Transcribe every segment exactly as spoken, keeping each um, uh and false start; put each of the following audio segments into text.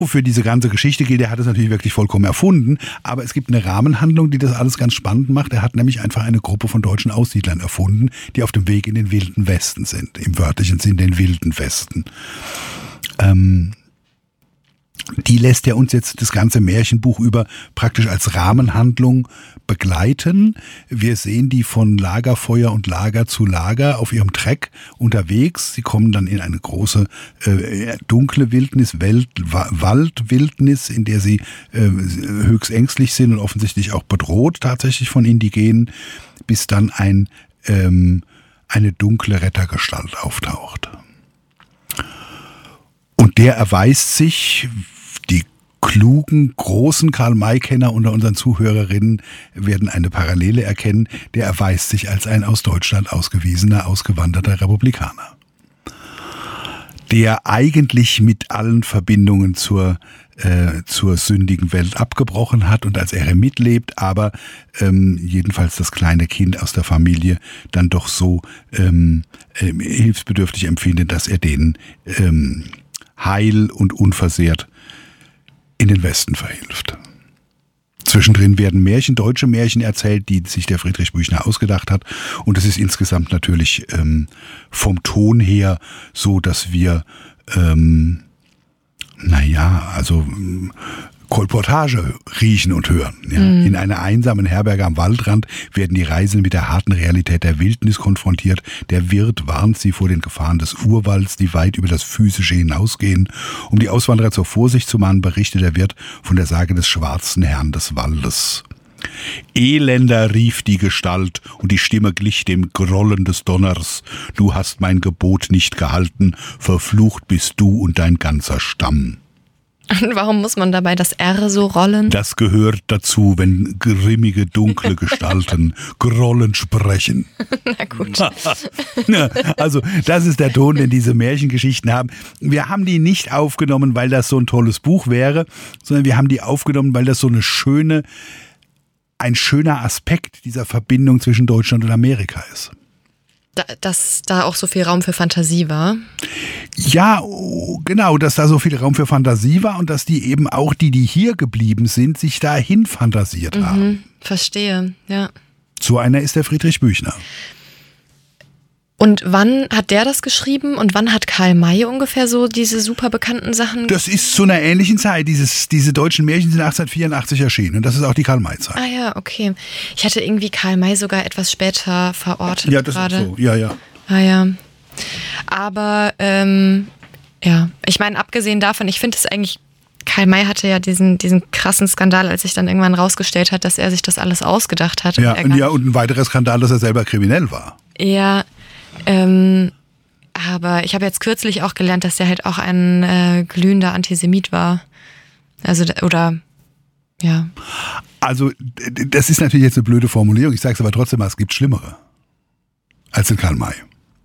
für diese ganze Geschichte gilt, er hat es natürlich wirklich vollkommen erfunden, aber es gibt eine Rahmenhandlung, die das alles ganz spannend macht. Er hat nämlich einfach eine Gruppe von deutschen Aussiedlern erfunden, die auf dem Weg in den wilden Westen sind, im wörtlichen Sinn den wilden Westen. Ähm, die lässt er uns jetzt das ganze Märchenbuch über praktisch als Rahmenhandlung begleiten. Wir sehen die von Lagerfeuer und Lager zu Lager auf ihrem Treck unterwegs. Sie kommen dann in eine große äh, dunkle Wildnis, Welt, Waldwildnis, in der sie äh, höchst ängstlich sind und offensichtlich auch bedroht tatsächlich von Indigenen, bis dann ein, ähm, eine dunkle Rettergestalt auftaucht. Und der erweist sich, die klugen, großen Karl-May-Kenner unter unseren Zuhörerinnen werden eine Parallele erkennen, der erweist sich als ein aus Deutschland ausgewiesener, ausgewanderter Republikaner. Der eigentlich mit allen Verbindungen zur, äh, zur sündigen Welt abgebrochen hat und als Eremit lebt, aber ähm, jedenfalls das kleine Kind aus der Familie dann doch so ähm, äh, hilfsbedürftig empfindet, dass er denen ähm, heil und unversehrt in den Westen verhilft. Zwischendrin werden Märchen, deutsche Märchen erzählt, die sich der Friedrich Büchner ausgedacht hat. Und es ist insgesamt natürlich ähm, vom Ton her so, dass wir, ähm, naja, also ähm, Kolportage riechen und hören. Ja. Mhm. In einer einsamen Herberge am Waldrand werden die Reisenden mit der harten Realität der Wildnis konfrontiert. Der Wirt warnt sie vor den Gefahren des Urwalds, die weit über das Physische hinausgehen. Um die Auswanderer zur Vorsicht zu mahnen, berichtet der Wirt von der Sage des schwarzen Herrn des Waldes. Elender, rief die Gestalt, und die Stimme glich dem Grollen des Donners. Du hast mein Gebot nicht gehalten, verflucht bist du und dein ganzer Stamm. Und warum muss man dabei das R so rollen? Das gehört dazu, wenn grimmige, dunkle Gestalten Grollen sprechen. Na gut. Also das ist der Ton, den diese Märchengeschichten haben. Wir haben die nicht aufgenommen, weil das so ein tolles Buch wäre, sondern wir haben die aufgenommen, weil das so eine schöne, ein schöner Aspekt dieser Verbindung zwischen Deutschland und Amerika ist. Da, dass da auch so viel Raum für Fantasie war? Ja, genau, dass da so viel Raum für Fantasie war und dass die eben auch die, die hier geblieben sind, sich dahin fantasiert mhm, haben. Verstehe, ja. So einer ist der Friedrich Büchner. Und wann hat der das geschrieben und wann hat Karl May ungefähr so diese super bekannten Sachen? Das ist zu einer ähnlichen Zeit. Dieses, diese deutschen Märchen sind achtzehnhundertvierundachtzig erschienen und das ist auch die Karl-May-Zeit. Ah ja, okay. Ich hatte irgendwie Karl May sogar etwas später verortet. Ja, das gerade. ist so. Ja, ja. Ah ja. Aber, ähm, ja, ich meine, abgesehen davon, ich finde es eigentlich, Karl May hatte ja diesen, diesen krassen Skandal, als sich dann irgendwann rausgestellt hat, dass er sich das alles ausgedacht hat. Ja, und, und, ja, und ein weiterer Skandal, dass er selber kriminell war. Ja, Ähm, aber ich habe jetzt kürzlich auch gelernt, dass der halt auch ein äh, glühender Antisemit war. Also, oder, ja. Also, das ist natürlich jetzt eine blöde Formulierung. Ich sage es aber trotzdem mal, es gibt Schlimmere als den Karl May.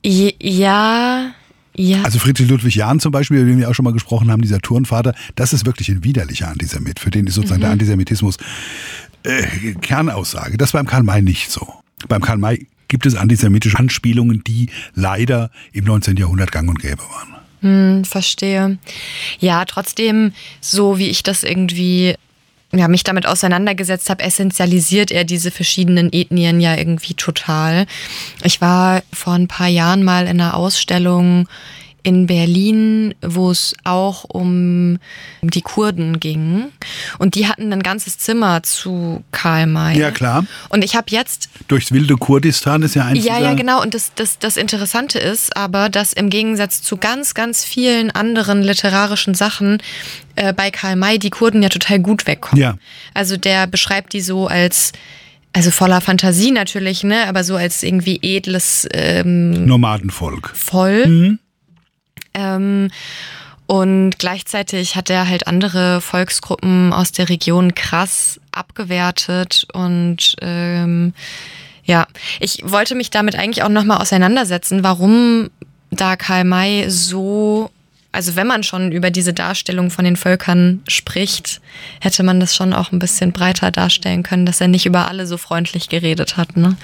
Ja, ja. Also Friedrich Ludwig Jahn zum Beispiel, über den wir auch schon mal gesprochen haben, dieser Turnvater, das ist wirklich ein widerlicher Antisemit. Für den ist sozusagen mhm. der Antisemitismus äh, Kernaussage. Das beim Karl May nicht so. Beim Karl May gibt es antisemitische Anspielungen, die leider im neunzehnten Jahrhundert gang und gäbe waren. Hm, verstehe. Ja, trotzdem, so wie ich das irgendwie, ja, mich damit auseinandergesetzt habe, essentialisiert er diese verschiedenen Ethnien ja irgendwie total. Ich war vor ein paar Jahren mal in einer Ausstellung in Berlin, wo es auch um die Kurden ging. Und die hatten ein ganzes Zimmer zu Karl May. Ja, klar. Und ich habe jetzt... Durchs wilde Kurdistan ist ja eins Ja, dieser... ja, genau. Und das, das, das Interessante ist aber, dass im Gegensatz zu ganz, ganz vielen anderen literarischen Sachen äh, bei Karl May die Kurden ja total gut wegkommen. Ja. Also der beschreibt die so als... Also voller Fantasie natürlich, ne, aber so als irgendwie edles... Ähm, Nomadenvolk. Voll. Mhm. Ähm, und gleichzeitig hat er halt andere Volksgruppen aus der Region krass abgewertet und ähm, ja, ich wollte mich damit eigentlich auch nochmal auseinandersetzen, warum da Karl May so also wenn man schon über diese Darstellung von den Völkern spricht, hätte man das schon auch ein bisschen breiter darstellen können, dass er nicht über alle so freundlich geredet hat, ne?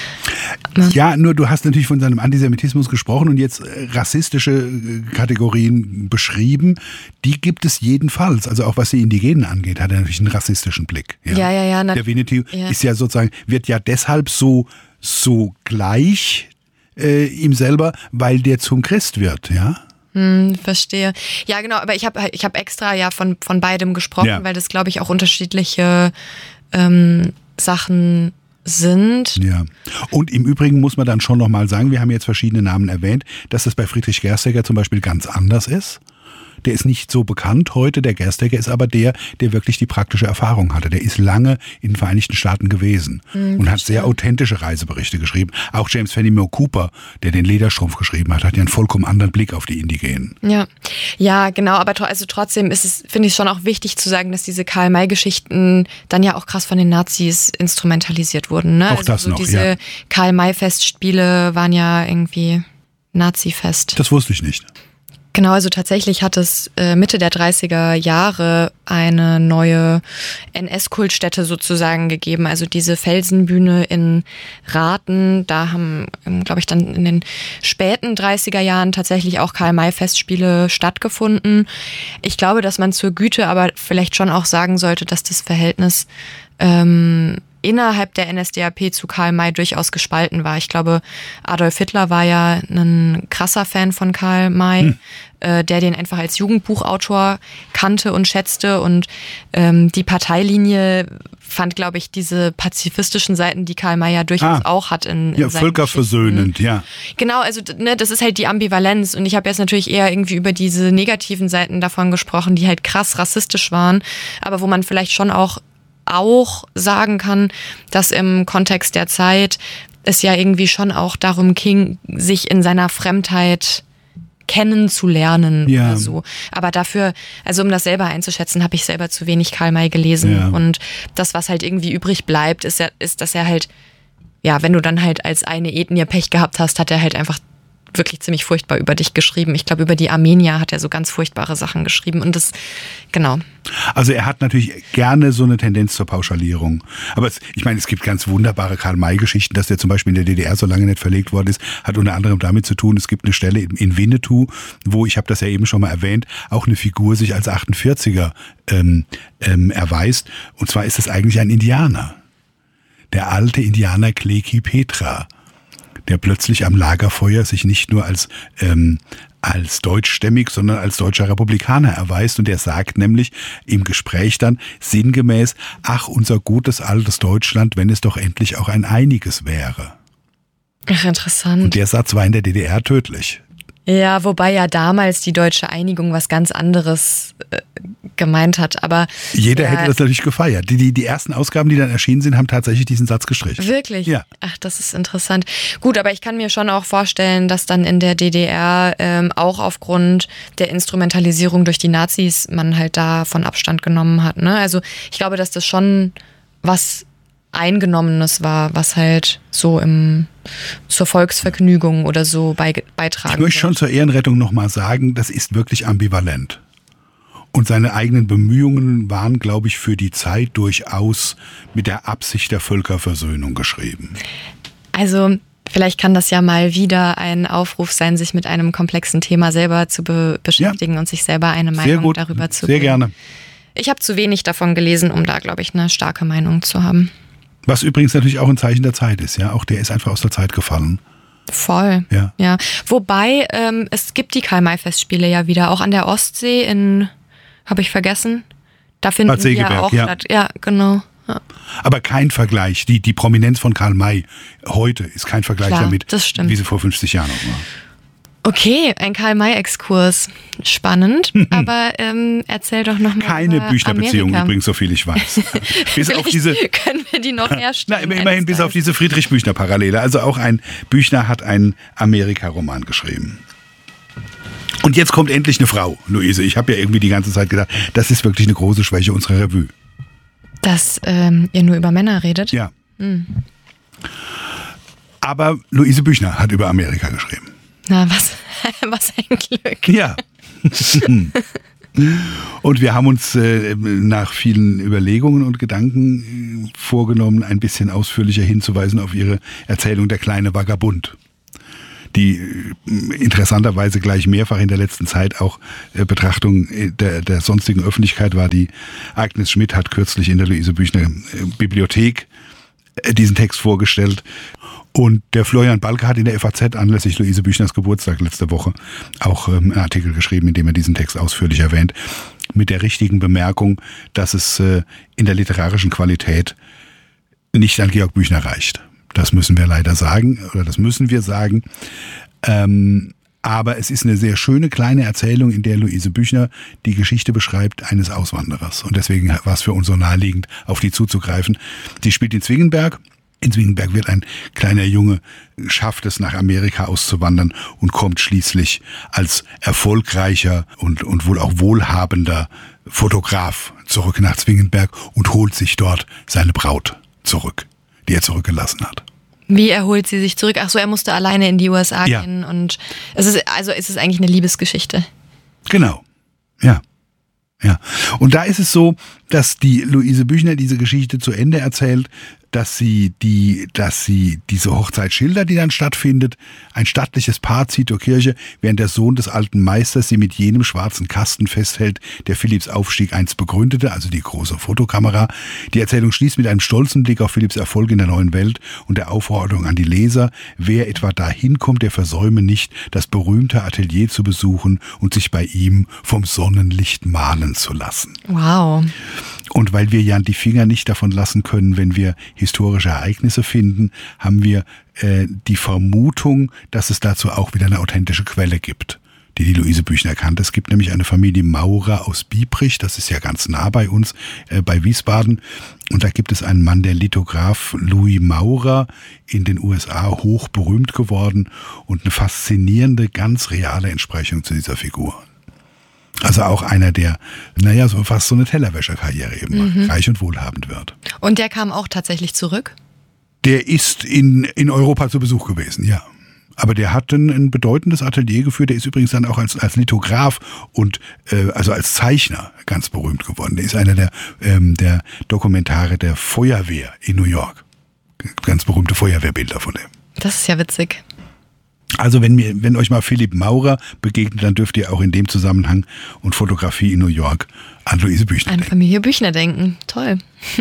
Ja, nur du hast natürlich von seinem Antisemitismus gesprochen und jetzt rassistische Kategorien beschrieben. Die gibt es jedenfalls. Also auch was die Indigenen angeht, hat er natürlich einen rassistischen Blick. Ja, ja, ja. ja Der Winnetou ja. ist ja sozusagen, wird ja deshalb so, so gleich äh, ihm selber, weil der zum Christ wird, ja. Hm, verstehe. Ja, genau, aber ich habe ich hab extra ja von, von beidem gesprochen, ja. weil das, glaube ich, auch unterschiedliche ähm, Sachen sind. Ja. Und im Übrigen muss man dann schon nochmal sagen, wir haben jetzt verschiedene Namen erwähnt, dass das bei Friedrich Gerstecker zum Beispiel ganz anders ist. Der ist nicht so bekannt heute, der Gerstecker ist aber der, der wirklich die praktische Erfahrung hatte. Der ist lange in den Vereinigten Staaten gewesen mhm, und hat sehr authentische Reiseberichte geschrieben. Auch James Fenimore Cooper, der den Lederstrumpf geschrieben hat, hat ja einen vollkommen anderen Blick auf die Indigenen. Ja, ja, genau, aber also trotzdem ist es, finde ich, schon auch wichtig zu sagen, dass diese Karl-May-Geschichten dann ja auch krass von den Nazis instrumentalisiert wurden. Ne? Auch also das so noch, diese ja. Karl-May-Festspiele waren ja irgendwie Nazi-Fest. Das wusste ich nicht. Genau, also tatsächlich hat es äh, Mitte der dreißiger Jahre eine neue N S-Kultstätte sozusagen gegeben. Also diese Felsenbühne in Rathen, da haben, glaube ich, dann in den späten dreißiger Jahren tatsächlich auch Karl-May-Festspiele stattgefunden. Ich glaube, dass man zur Güte aber vielleicht schon auch sagen sollte, dass das Verhältnis ähm, innerhalb der N S D A P zu Karl May durchaus gespalten war. Ich glaube, Adolf Hitler war ja ein krasser Fan von Karl May, hm. äh, der den einfach als Jugendbuchautor kannte und schätzte. Und ähm, die Parteilinie fand, glaube ich, diese pazifistischen Seiten, die Karl May ja durchaus ah. auch hat. In, in ja, völkerversöhnend, ja. Genau, also ne, das ist halt die Ambivalenz. Und ich habe jetzt natürlich eher irgendwie über diese negativen Seiten davon gesprochen, die halt krass rassistisch waren, aber wo man vielleicht schon auch auch sagen kann, dass im Kontext der Zeit es ja irgendwie schon auch darum ging, sich in seiner Fremdheit kennenzulernen ja. oder so. Aber dafür, also um das selber einzuschätzen, habe ich selber zu wenig Karl May gelesen. Ja. Und das, was halt irgendwie übrig bleibt, ist ja, ist, dass er halt, ja, wenn du dann halt als eine Ethnie Pech gehabt hast, hat er halt einfach wirklich ziemlich furchtbar über dich geschrieben. Ich glaube, über die Armenier hat er so ganz furchtbare Sachen geschrieben. Und das, genau. Also er hat natürlich gerne so eine Tendenz zur Pauschalierung. Aber es, ich meine, es gibt ganz wunderbare Karl-May-Geschichten, dass der zum Beispiel in der D D R so lange nicht verlegt worden ist, hat unter anderem damit zu tun, es gibt eine Stelle in Winnetou, wo, ich habe das ja eben schon mal erwähnt, auch eine Figur sich als achtundvierziger ähm, ähm, erweist. Und zwar ist es eigentlich ein Indianer. Der alte Indianer Kleki Petra, der plötzlich am Lagerfeuer sich nicht nur als ähm, als deutschstämmig, sondern als deutscher Republikaner erweist. Und der sagt nämlich im Gespräch dann sinngemäß, ach, unser gutes altes Deutschland, wenn es doch endlich auch ein einiges wäre. Ach, interessant. Und der Satz war in der D D R tödlich. Ja, wobei ja damals die deutsche Einigung was ganz anderes äh, gemeint hat. Aber jeder ja, hätte das natürlich gefeiert. Die, die, die ersten Ausgaben, die dann erschienen sind, haben tatsächlich diesen Satz gestrichen. Wirklich? Ja. Ach, das ist interessant. Gut, aber ich kann mir schon auch vorstellen, dass dann in der D D R ähm, auch aufgrund der Instrumentalisierung durch die Nazis man halt davon Abstand genommen hat. Ne? Also ich glaube, dass das schon was Eingenommenes war, was halt so im zur Volksvergnügung oder so bei, beitragen. Ich möchte schon zur Ehrenrettung nochmal sagen, das ist wirklich ambivalent. Und seine eigenen Bemühungen waren, glaube ich, für die Zeit durchaus mit der Absicht der Völkerversöhnung geschrieben. Also vielleicht kann das ja mal wieder ein Aufruf sein, sich mit einem komplexen Thema selber zu be- beschäftigen ja. und sich selber eine Meinung Sehr gut. darüber zu Sehr bilden. gerne. Ich habe zu wenig davon gelesen, um da, glaube ich, eine starke Meinung zu haben. Was übrigens natürlich auch ein Zeichen der Zeit ist, ja. Auch der ist einfach aus der Zeit gefallen. Voll. Ja. ja. Wobei, ähm, es gibt die Karl-May-Festspiele ja wieder, auch an der Ostsee in, habe ich vergessen, da finden die ja auch ja. statt. Ja, genau. Ja. Aber kein Vergleich. Die, die Prominenz von Karl May heute ist kein Vergleich Klar, damit, das stimmt. wie sie vor fünfzig Jahren noch war. Okay, ein Karl-May-Exkurs. Spannend, aber ähm, erzähl doch noch mal Keine Büchner-Beziehung übrigens, so viel ich weiß. Bis auf diese, können wir die noch herstellen. Na, immerhin bis auf diese Friedrich-Büchner-Parallele. Also auch ein Büchner hat einen Amerika-Roman geschrieben. Und jetzt kommt endlich eine Frau, Luise. Ich habe ja irgendwie die ganze Zeit gedacht, das ist wirklich eine große Schwäche unserer Revue. Dass ähm, ihr nur über Männer redet? Ja. Hm. Aber Luise Büchner hat über Amerika geschrieben. Na, was, was ein Glück. Ja. Und wir haben uns äh, nach vielen Überlegungen und Gedanken äh, vorgenommen, ein bisschen ausführlicher hinzuweisen auf ihre Erzählung Der kleine Vagabund, die äh, interessanterweise gleich mehrfach in der letzten Zeit auch äh, Betrachtung der, der sonstigen Öffentlichkeit war. Die Agnes Schmidt hat kürzlich in der Luise Büchner äh, Bibliothek äh, diesen Text vorgestellt. Und der Florian Balke hat in der F A Z anlässlich Luise Büchners Geburtstag letzte Woche auch ähm, einen Artikel geschrieben, in dem er diesen Text ausführlich erwähnt, mit der richtigen Bemerkung, dass es äh, in der literarischen Qualität nicht an Georg Büchner reicht. Das müssen wir leider sagen, oder das müssen wir sagen. Ähm, aber es ist eine sehr schöne kleine Erzählung, in der Luise Büchner die Geschichte beschreibt eines Auswanderers. Und deswegen war es für uns so naheliegend, auf die zuzugreifen. Die spielt in Zwingenberg. In Zwingenberg wird ein kleiner Junge, schafft es nach Amerika auszuwandern und kommt schließlich als erfolgreicher und, und wohl auch wohlhabender Fotograf zurück nach Zwingenberg und holt sich dort seine Braut zurück, die er zurückgelassen hat. Wie erholt sie sich zurück? Ach so, er musste alleine in die U S A ja. gehen und es ist, also ist es eigentlich eine Liebesgeschichte. Genau, ja. Ja. Und da ist es so, dass die Luise Büchner diese Geschichte zu Ende erzählt, dass sie die, dass sie diese Hochzeit schildert, die dann stattfindet. Ein stattliches Paar zieht zur Kirche, während der Sohn des alten Meisters sie mit jenem schwarzen Kasten festhält, der Philipps Aufstieg einst begründete, also die große Fotokamera. Die Erzählung schließt mit einem stolzen Blick auf Philipps Erfolg in der neuen Welt und der Aufforderung an die Leser, wer etwa dahin kommt, der versäume nicht, das berühmte Atelier zu besuchen und sich bei ihm vom Sonnenlicht mahnen zu lassen. Wow. Und weil wir ja die Finger nicht davon lassen können, wenn wir historische Ereignisse finden, haben wir äh, die Vermutung, dass es dazu auch wieder eine authentische Quelle gibt, die die Luise Büchner kannte. Es gibt nämlich eine Familie Maurer aus Biebrich, das ist ja ganz nah bei uns, äh, bei Wiesbaden. Und da gibt es einen Mann, der Lithograph Louis Maurer, in den U S A hoch berühmt geworden und eine faszinierende, ganz reale Entsprechung zu dieser Figur. Also auch einer, der, naja, so fast so eine Tellerwäscherkarriere eben mhm. reich und wohlhabend wird. Und der kam auch tatsächlich zurück? Der ist in, in Europa zu Besuch gewesen, ja. Aber der hat ein, ein bedeutendes Atelier geführt. Der ist übrigens dann auch als, als Lithograph und äh, also als Zeichner ganz berühmt geworden. Der ist einer der, ähm, der Dokumentare der Feuerwehr in New York. Ganz berühmte Feuerwehrbilder von dem. Das ist ja witzig. Also wenn mir, wenn euch mal Philipp Maurer begegnet, dann dürft ihr auch in dem Zusammenhang und Fotografie in New York an Luise Büchner an denken. Familie Büchner denken. Toll.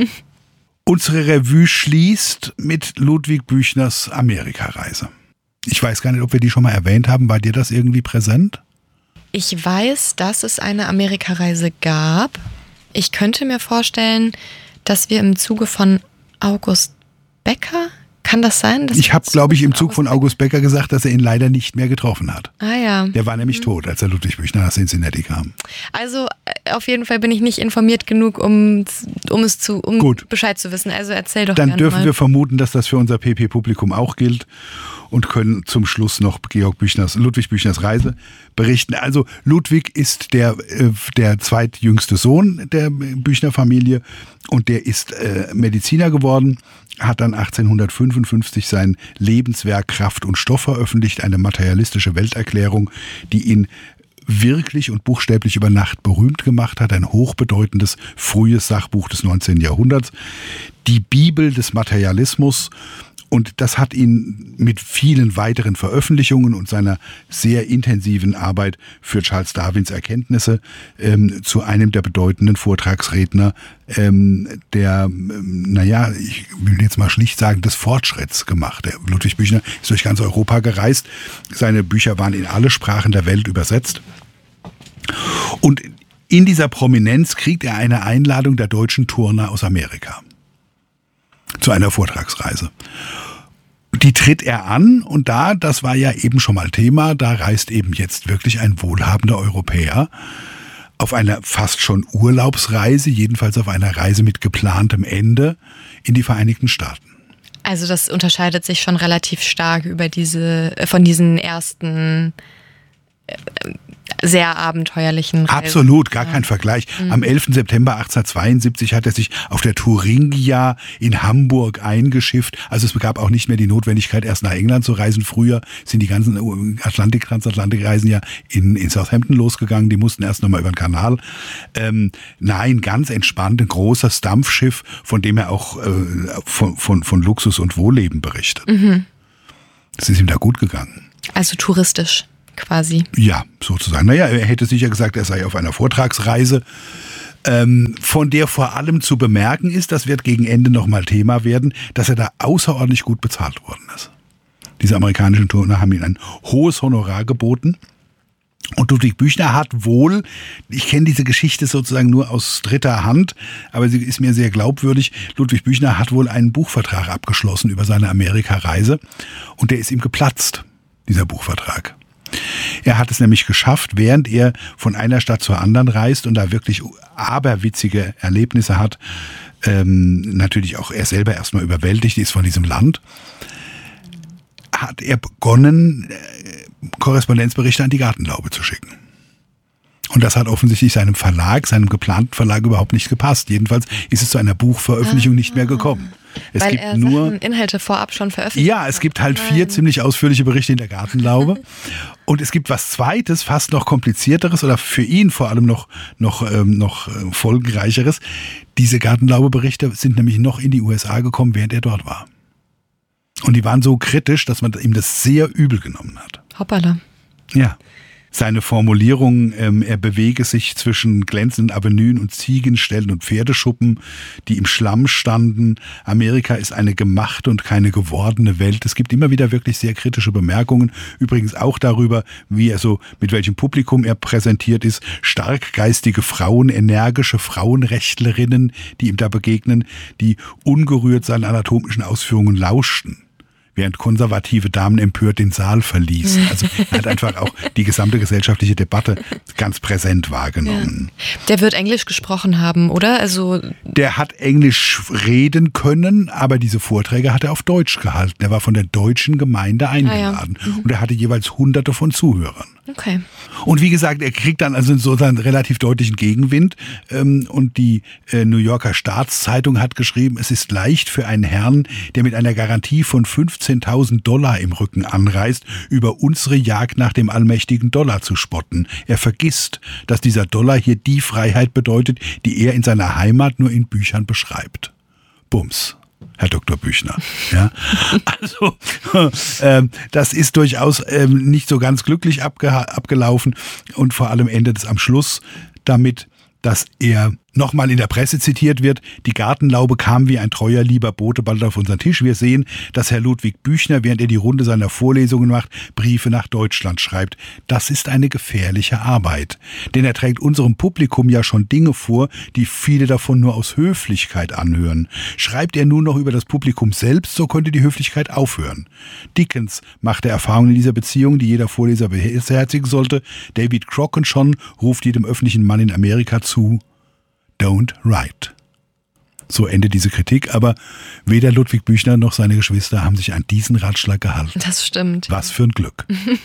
Unsere Revue schließt mit Ludwig Büchners Amerikareise. Ich weiß gar nicht, ob wir die schon mal erwähnt haben. War dir das irgendwie präsent? Ich weiß, dass es eine Amerikareise gab. Ich könnte mir vorstellen, dass wir im Zuge von August Becker... Kann das sein? Dass ich habe, glaube ich, im Zug von August Becker gesagt, dass er ihn leider nicht mehr getroffen hat. Ah ja. Der war nämlich mhm. tot, als er Ludwig Büchner nach Cincinnati kam. Also auf jeden Fall bin ich nicht informiert genug, um, um es zu, um Gut. Bescheid zu wissen. Also erzähl doch gerne mal. Dann dürfen wir vermuten, dass das für unser P P-Publikum auch gilt und können zum Schluss noch Georg Büchners, Ludwig Büchners Reise berichten. Also Ludwig ist der, der zweitjüngste Sohn der Büchner-Familie und der ist äh, Mediziner geworden, hat dann achtzehnhundertfünfundfünfzig sein Lebenswerk Kraft und Stoff veröffentlicht, eine materialistische Welterklärung, die ihn wirklich und buchstäblich über Nacht berühmt gemacht hat, ein hochbedeutendes frühes Sachbuch des neunzehnten Jahrhunderts, die Bibel des Materialismus. Und das hat ihn mit vielen weiteren Veröffentlichungen und seiner sehr intensiven Arbeit für Charles Darwins Erkenntnisse ähm, zu einem der bedeutenden Vortragsredner ähm, der, ähm, naja, ich will jetzt mal schlicht sagen, des Fortschritts gemacht. Der Ludwig Büchner ist durch ganz Europa gereist. Seine Bücher waren in alle Sprachen der Welt übersetzt. Und in dieser Prominenz kriegt er eine Einladung der deutschen Turner aus Amerika zu einer Vortragsreise. Die tritt er an und da, das war ja eben schon mal Thema, da reist eben jetzt wirklich ein wohlhabender Europäer auf einer fast schon Urlaubsreise, jedenfalls auf einer Reise mit geplantem Ende in die Vereinigten Staaten. Also das unterscheidet sich schon relativ stark über diese, von diesen ersten, sehr abenteuerlichen Reise. Absolut, gar ja. kein Vergleich. Mhm. Am elften September achtzehnhundertzweiundsiebzig hat er sich auf der Thuringia in Hamburg eingeschifft. Also es gab auch nicht mehr die Notwendigkeit, erst nach England zu reisen. Früher sind die ganzen Atlantik, Transatlantikreisen ja in, in Southampton losgegangen. Die mussten erst nochmal über den Kanal. Ähm, nein, ganz entspannt, ein großes Dampfschiff, von dem er auch äh, von, von, von Luxus und Wohlleben berichtet. Mhm. Es ist ihm da gut gegangen. Also touristisch. Quasi. Ja, sozusagen. Naja, er hätte sicher gesagt, er sei auf einer Vortragsreise, ähm, von der vor allem zu bemerken ist, das wird gegen Ende nochmal Thema werden, dass er da außerordentlich gut bezahlt worden ist. Diese amerikanischen Turner haben ihm ein hohes Honorar geboten. Und Ludwig Büchner hat wohl, ich kenne diese Geschichte sozusagen nur aus dritter Hand, aber sie ist mir sehr glaubwürdig, Ludwig Büchner hat wohl einen Buchvertrag abgeschlossen über seine Amerikareise und der ist ihm geplatzt, dieser Buchvertrag. Er hat es nämlich geschafft, während er von einer Stadt zur anderen reist und da wirklich aberwitzige Erlebnisse hat, ähm, natürlich auch er selber erstmal überwältigt ist von diesem Land, hat er begonnen, äh, Korrespondenzberichte an die Gartenlaube zu schicken. Und das hat offensichtlich seinem Verlag, seinem geplanten Verlag überhaupt nicht gepasst. Jedenfalls ist es zu einer Buchveröffentlichung ah, nicht mehr gekommen. Es Weil gibt er nur Sachen, Inhalte vorab schon veröffentlicht Ja, es gibt halt vier ziemlich ausführliche Berichte in der Gartenlaube. Und es gibt was Zweites, fast noch komplizierteres oder für ihn vor allem noch, noch, ähm, noch äh, folgenreicheres. Diese Gartenlaube-Berichte sind nämlich noch in die U S A gekommen, während er dort war. Und die waren so kritisch, dass man ihm das sehr übel genommen hat. Hoppala. Ja. Seine Formulierung, ähm, er bewege sich zwischen glänzenden Avenuen und Ziegenställen und Pferdeschuppen, die im Schlamm standen. Amerika ist eine gemachte und keine gewordene Welt. Es gibt immer wieder wirklich sehr kritische Bemerkungen. Übrigens auch darüber, wie er so, mit welchem Publikum er präsentiert ist. Starkgeistige Frauen, energische Frauenrechtlerinnen, die ihm da begegnen, die ungerührt seinen anatomischen Ausführungen lauschten, während konservative Damen empört den Saal verließen. Also er hat einfach auch die gesamte gesellschaftliche Debatte ganz präsent wahrgenommen. Ja. Der wird Englisch gesprochen haben, oder? Also der hat Englisch reden können, aber diese Vorträge hat er auf Deutsch gehalten. Er war von der deutschen Gemeinde eingeladen. Ah, ja. mhm. Und er hatte jeweils hunderte von Zuhörern. Okay. Und wie gesagt, er kriegt dann also so einen relativ deutlichen Gegenwind. Und die New Yorker Staatszeitung hat geschrieben, es ist leicht für einen Herrn, der mit einer Garantie von fünfzehntausend Dollar im Rücken anreist, über unsere Jagd nach dem allmächtigen Dollar zu spotten. Er vergisst, dass dieser Dollar hier die Freiheit bedeutet, die er in seiner Heimat nur in Büchern beschreibt. Bums. Herr Doktor Büchner. Ja, also ähm, das ist durchaus ähm, nicht so ganz glücklich abge- abgelaufen und vor allem endet es am Schluss damit, dass er nochmal in der Presse zitiert wird, die Gartenlaube kam wie ein treuer, lieber Bote bald auf unseren Tisch. Wir sehen, dass Herr Ludwig Büchner, während er die Runde seiner Vorlesungen macht, Briefe nach Deutschland schreibt. Das ist eine gefährliche Arbeit, denn er trägt unserem Publikum ja schon Dinge vor, die viele davon nur aus Höflichkeit anhören. Schreibt er nun noch über das Publikum selbst, so könnte die Höflichkeit aufhören. Dickens machte Erfahrungen in dieser Beziehung, die jeder Vorleser beherzigen sollte. David Crockett schon ruft jedem öffentlichen Mann in Amerika zu: Don't write. So endet diese Kritik, aber weder Ludwig Büchner noch seine Geschwister haben sich an diesen Ratschlag gehalten. Das stimmt. Was für ein Glück.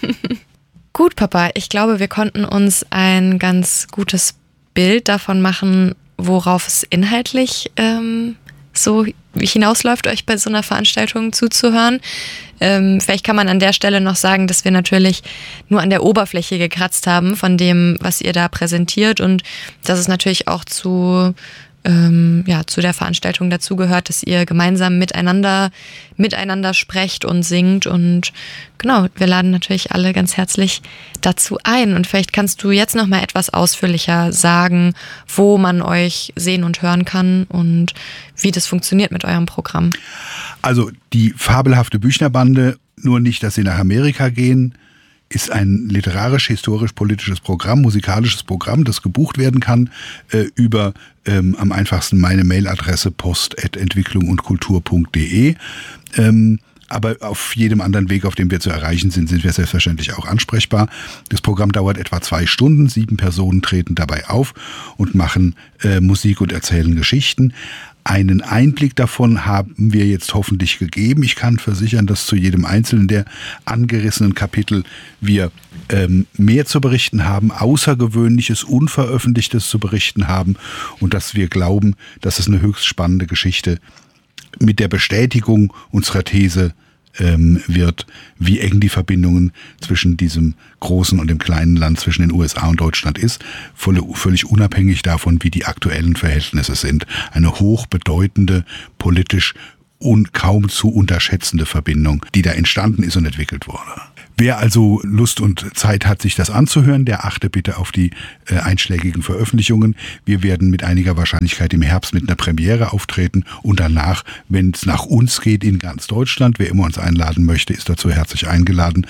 Gut, Papa, ich glaube, wir konnten uns ein ganz gutes Bild davon machen, worauf es inhaltlich ähm, so hinausläuft, euch bei so einer Veranstaltung zuzuhören. Ähm, vielleicht kann man an der Stelle noch sagen, dass wir natürlich nur an der Oberfläche gekratzt haben von dem, was ihr da präsentiert und dass es natürlich auch zu, ähm, ja, zu der Veranstaltung dazugehört, dass ihr gemeinsam miteinander, miteinander sprecht und singt und genau, wir laden natürlich alle ganz herzlich dazu ein und vielleicht kannst du jetzt noch mal etwas ausführlicher sagen, wo man euch sehen und hören kann und wie das funktioniert mit eurem Programm. Also die fabelhafte Büchner-Bande, nur nicht, dass sie nach Amerika gehen, ist ein literarisch-historisch-politisches Programm, musikalisches Programm, das gebucht werden kann äh, über ähm, am einfachsten meine Mailadresse post at entwicklung und kultur punkt de. Ähm, aber auf jedem anderen Weg, auf dem wir zu erreichen sind, sind wir selbstverständlich auch ansprechbar. Das Programm dauert etwa zwei Stunden. Sieben Personen treten dabei auf und machen äh, Musik und erzählen Geschichten. Einen Einblick davon haben wir jetzt hoffentlich gegeben. Ich kann versichern, dass zu jedem einzelnen der angerissenen Kapitel wir ähm, mehr zu berichten haben, Außergewöhnliches, Unveröffentlichtes zu berichten haben und dass wir glauben, dass es eine höchst spannende Geschichte mit der Bestätigung unserer These ähm, wird, wie eng die Verbindungen zwischen diesem großen und dem kleinen Land, zwischen den U S A und Deutschland ist, voll, völlig unabhängig davon, wie die aktuellen Verhältnisse sind. Eine hochbedeutende, politisch und kaum zu unterschätzende Verbindung, die da entstanden ist und entwickelt wurde. Wer also Lust und Zeit hat, sich das anzuhören, der achte bitte auf die äh, einschlägigen Veröffentlichungen. Wir werden mit einiger Wahrscheinlichkeit im Herbst mit einer Premiere auftreten und danach, wenn es nach uns geht, in ganz Deutschland, wer immer uns einladen möchte, ist dazu herzlich eingeladen,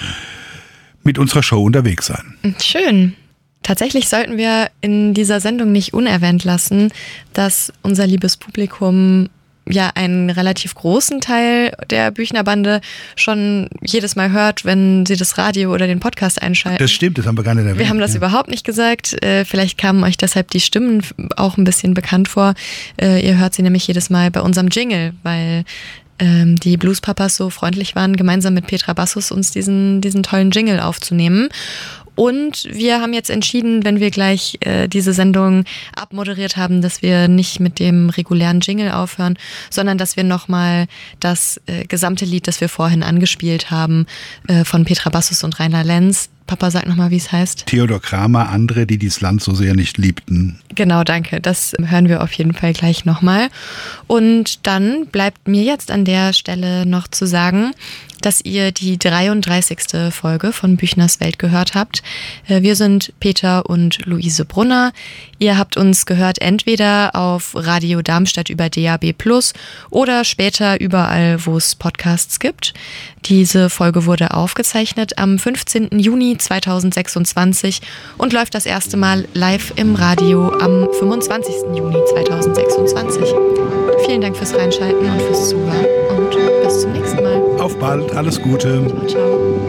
mit unserer Show unterwegs sein. Schön. Tatsächlich sollten wir in dieser Sendung nicht unerwähnt lassen, dass unser liebes Publikum ja einen relativ großen Teil der Büchnerbande schon jedes Mal hört, wenn sie das Radio oder den Podcast einschalten. Das stimmt, das haben wir gar nicht erwähnt. Wir haben das ja. überhaupt nicht gesagt. Vielleicht kamen euch deshalb die Stimmen auch ein bisschen bekannt vor. Ihr hört sie nämlich jedes Mal bei unserem Jingle, weil ähm, die Bluespapas so freundlich waren, gemeinsam mit Petra Bassus uns diesen, diesen tollen Jingle aufzunehmen. Und wir haben jetzt entschieden, wenn wir gleich äh, diese Sendung abmoderiert haben, dass wir nicht mit dem regulären Jingle aufhören, sondern dass wir nochmal das äh, gesamte Lied, das wir vorhin angespielt haben, äh, von Petra Bassus und Rainer Lenz. Papa, sag nochmal, wie es heißt. Theodor Kramer, andere, die dieses Land so sehr nicht liebten. Genau, danke. Das hören wir auf jeden Fall gleich nochmal. Und dann bleibt mir jetzt an der Stelle noch zu sagen, dass ihr die dreiunddreißigste Folge von Büchners Welt gehört habt. Wir sind Peter und Luise Brunner. Ihr habt uns gehört entweder auf Radio Darmstadt über D A B plus oder später überall, wo es Podcasts gibt. Diese Folge wurde aufgezeichnet am fünfzehnten Juni zweitausendsechsundzwanzig und läuft das erste Mal live im Radio am fünfundzwanzigsten Juni zweitausendsechsundzwanzig. Vielen Dank fürs Reinschalten und fürs Zuhören und bis zum nächsten Mal. Auf bald, alles Gute. Ciao, ciao.